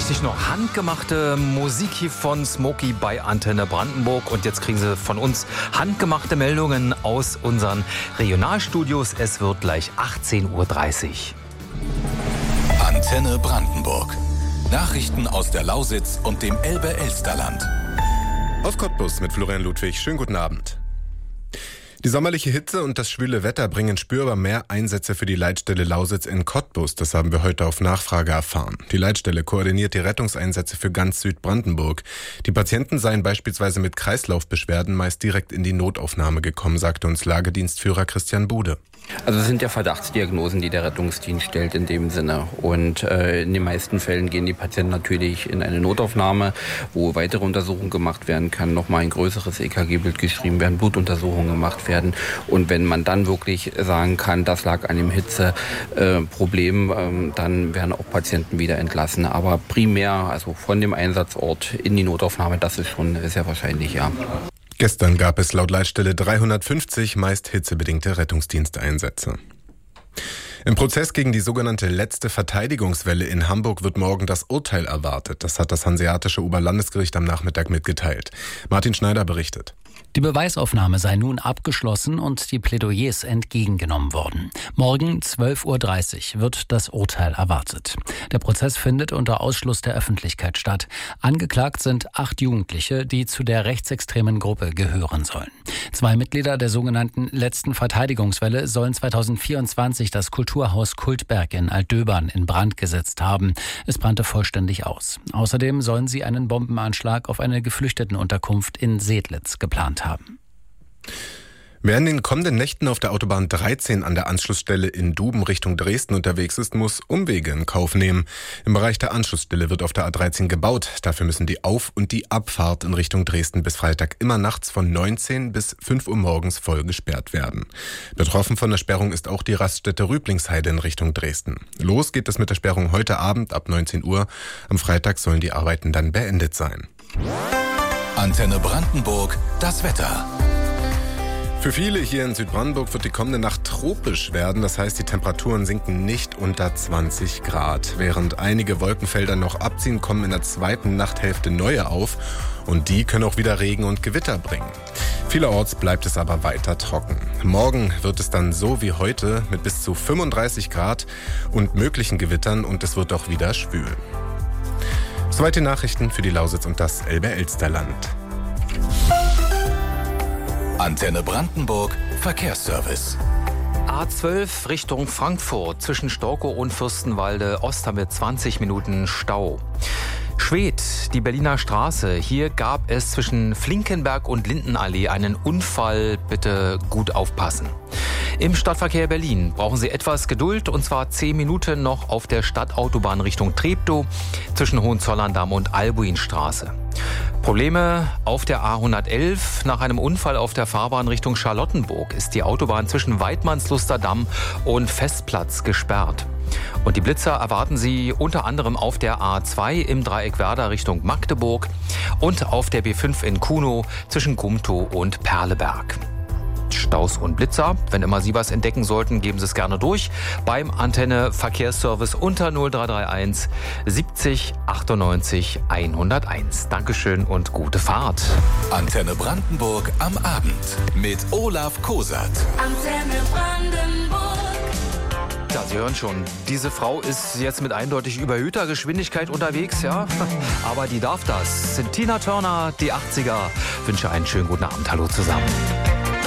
richtig noch handgemachte Musik hier von Smokey bei Antenne Brandenburg. Und jetzt kriegen Sie von uns handgemachte Meldungen aus unseren Regionalstudios. Es wird gleich 18:30 Uhr. Antenne Brandenburg. Nachrichten aus der Lausitz und dem Elbe-Elsterland. Aus Cottbus mit Florian Ludwig. Schönen guten Abend. Die sommerliche Hitze und das schwüle Wetter bringen spürbar mehr Einsätze für die Leitstelle Lausitz in Cottbus. Das haben wir heute auf Nachfrage erfahren. Die Leitstelle koordiniert die Rettungseinsätze für ganz Südbrandenburg. Die Patienten seien beispielsweise mit Kreislaufbeschwerden meist direkt in die Notaufnahme gekommen, sagte uns Lagedienstführer Christian Bude. Also es sind ja Verdachtsdiagnosen, die der Rettungsdienst stellt in dem Sinne. Und in den meisten Fällen gehen die Patienten natürlich in eine Notaufnahme, wo weitere Untersuchungen gemacht werden kann, nochmal ein größeres EKG-Bild geschrieben werden, Blutuntersuchungen gemacht werden. Und wenn man dann wirklich sagen kann, das lag an dem Hitzeproblem, dann werden auch Patienten wieder entlassen. Aber primär, also von dem Einsatzort in die Notaufnahme, das ist schon sehr wahrscheinlich, ja. Gestern gab es laut Leitstelle 350 meist hitzebedingte Rettungsdiensteinsätze. Im Prozess gegen die sogenannte letzte Verteidigungswelle in Hamburg wird morgen das Urteil erwartet. Das hat das Hanseatische Oberlandesgericht am Nachmittag mitgeteilt. Martin Schneider berichtet. Die Beweisaufnahme sei nun abgeschlossen und die Plädoyers entgegengenommen worden. Morgen 12:30 Uhr wird das Urteil erwartet. Der Prozess findet unter Ausschluss der Öffentlichkeit statt. Angeklagt sind 8 Jugendliche, die zu der rechtsextremen Gruppe gehören sollen. 2 Mitglieder der sogenannten letzten Verteidigungswelle sollen 2024 das Kulturhaus Kultberg in Altdöbern in Brand gesetzt haben. Es brannte vollständig aus. Außerdem sollen sie einen Bombenanschlag auf eine Geflüchtetenunterkunft in Sedlitz geplant haben. Wer in den kommenden Nächten auf der Autobahn 13 an der Anschlussstelle in Duben Richtung Dresden unterwegs ist, muss Umwege in Kauf nehmen. Im Bereich der Anschlussstelle wird auf der A13 gebaut. Dafür müssen die Auf- und die Abfahrt in Richtung Dresden bis Freitag immer nachts von 19 bis 5 Uhr morgens voll gesperrt werden. Betroffen von der Sperrung ist auch die Raststätte Rüblingsheide in Richtung Dresden. Los geht es mit der Sperrung heute Abend ab 19 Uhr. Am Freitag sollen die Arbeiten dann beendet sein. Antenne Brandenburg, das Wetter. Für viele hier in Südbrandenburg wird die kommende Nacht tropisch werden. Das heißt, die Temperaturen sinken nicht unter 20 Grad. Während einige Wolkenfelder noch abziehen, kommen in der zweiten Nachthälfte neue auf. Und die können auch wieder Regen und Gewitter bringen. Vielerorts bleibt es aber weiter trocken. Morgen wird es dann so wie heute mit bis zu 35 Grad und möglichen Gewittern und es wird auch wieder schwül. Soweit die Nachrichten für die Lausitz und das Elbe-Elsterland. Antenne Brandenburg, Verkehrsservice. A12 Richtung Frankfurt zwischen Storkow und Fürstenwalde Ost haben wir 20 Minuten Stau. Schwedt, die Berliner Straße. Hier gab es zwischen Flinkenberg und Lindenallee einen Unfall. Bitte gut aufpassen. Im Stadtverkehr Berlin brauchen Sie etwas Geduld, und zwar 10 Minuten noch auf der Stadtautobahn Richtung Treptow zwischen Hohenzollern-Damm und Albuinstraße. Probleme auf der A111. Nach einem Unfall auf der Fahrbahn Richtung Charlottenburg ist die Autobahn zwischen Weidmannsluster Damm und Festplatz gesperrt. Und die Blitzer erwarten Sie unter anderem auf der A2 im Dreieck Werder Richtung Magdeburg und auf der B5 in Kunow zwischen Gumtow und Perleberg. Staus und Blitzer, wenn immer Sie was entdecken sollten, geben Sie es gerne durch beim Antenne Verkehrsservice unter 0331 70 98 101. Dankeschön und gute Fahrt. Antenne Brandenburg am Abend mit Olaf Kosat. Antenne Brandenburg. Ja, Sie hören schon, diese Frau ist jetzt mit eindeutig überhöhter Geschwindigkeit unterwegs, ja. Aber die darf das. Sind Tina Turner, die 80er. Wünsche einen schönen guten Abend. Hallo zusammen.